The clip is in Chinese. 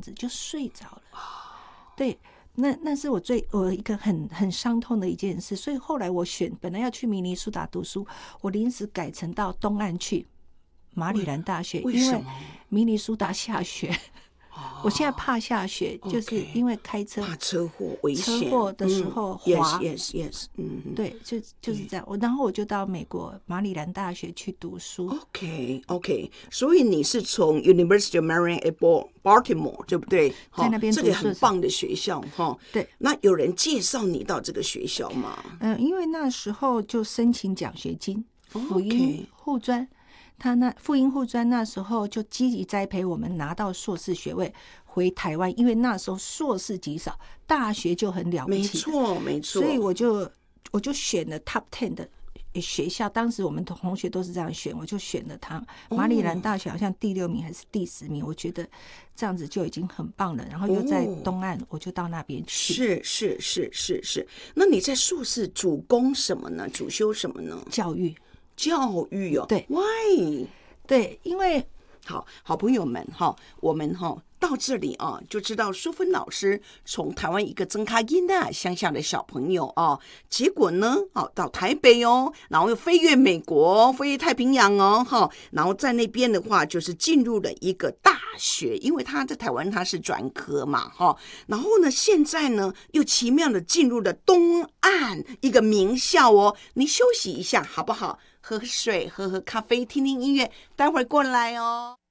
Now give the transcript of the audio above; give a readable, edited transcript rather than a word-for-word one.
子就睡着了。对，那是我一个很伤痛的一件事，所以后来我本来要去明尼苏达读书，我临时改成到东岸去马里兰大学，因为明尼苏达下雪。我现在怕下雪，就是因为开车怕车祸危险， 车祸的时候滑。 yes， 对，就是这样。然后我就到美国马里兰大学去读书。 OK， 所以你是从 University of Maryland at Baltimore， 对不对？ 在那边读书， 这个很棒的学校哈。 对， 那有人介绍你到这个学校吗？ 因为那时候就申请奖学金，辅英护专。辅英护专那时候就积极栽培我们拿到硕士学位回台湾，因为那时候硕士极少，大学就很了不起。 没错。 所以我就选了 Top 10的学校，当时我们同学都是这样选，我就选了它。马里兰大学好像第6名还是第10名，我觉得这样子就已经很棒了。然后又在东岸，我就到那边去。 是。那你在硕士主攻什么呢？主修什么呢？ 教育哦。 对 ，Why？ 对，因为好朋友们我们到这里就知道淑芬老师从台湾一个曾卡因的乡下的小朋友结果呢到台北然后又飞越美国，飞越太平洋然后在那边的话就是进入了一个大学，因为他在台湾他是专科嘛然后呢现在呢又奇妙的进入了东岸一个名校你休息一下好不好？喝水，喝咖啡，听听音乐，待会儿过来哦。